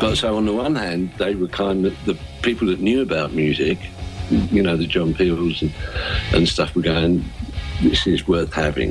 So on the one hand, they were kind of the people that knew about music, you know, the John Peels and stuff were going, this is worth having.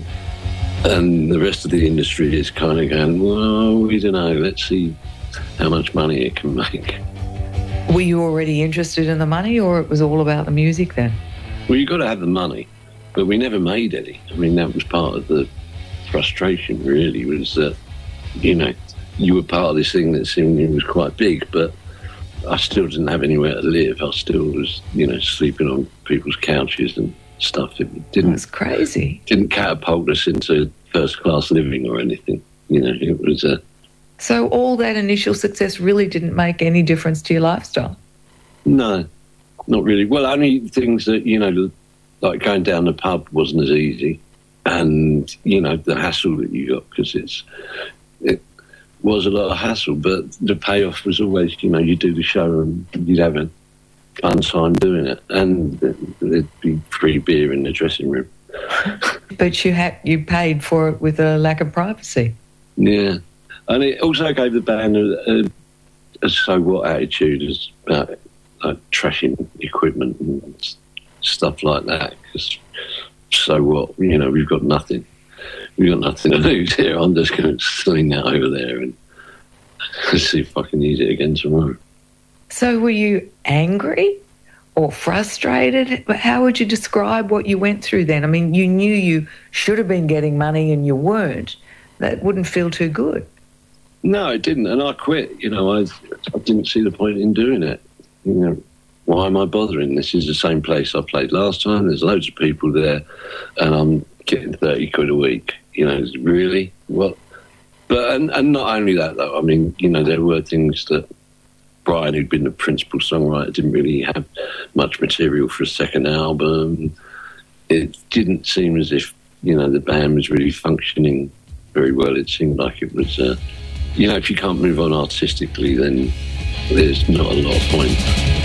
And the rest of the industry is kind of going, well, we don't know, let's see how much money it can make. Were you already interested in the money, or it was all about the music then? Well, you've got to have the money, but we never made any. I mean, that was part of the frustration, really, was that, you know, you were part of this thing that seemed it was quite big, but I still didn't have anywhere to live. I still was, you know, sleeping on people's couches and stuff. It didn't. That's crazy. Didn't catapult us into first-class living or anything. You know, it was a... So all that initial success really didn't make any difference to your lifestyle? No, not really. Well, only things that, you know, like going down the pub wasn't as easy, and, you know, the hassle that you got, because it was a lot of hassle, but the payoff was always, you know, you do the show and you'd have a fun time doing it, and there'd be free beer in the dressing room. But you paid for it with a lack of privacy. Yeah. And it also gave the band a so what attitude as like trashing equipment and stuff like that. Because so what, you know, we've got nothing. We've got nothing to lose here. I'm just going to sling that over there and see if I can use it again tomorrow. So were you angry or frustrated? How would you describe what you went through then? I mean, you knew you should have been getting money and you weren't. That wouldn't feel too good. No, it didn't, and I quit. You know, I didn't see the point in doing it. You know, why am I bothering? This is the same place I played last time. There's loads of people there, and I'm getting 30 quid a week. You know, really? What? But and not only that, though. I mean, you know, there were things that Brian, who'd been the principal songwriter, didn't really have much material for a second album. It didn't seem as if, you know, the band was really functioning very well. It seemed like it was... you know, if you can't move on artistically, then there's not a lot of point.